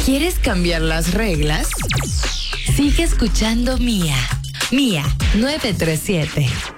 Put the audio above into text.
¿Quieres cambiar las reglas? Sigue escuchando Mía 937.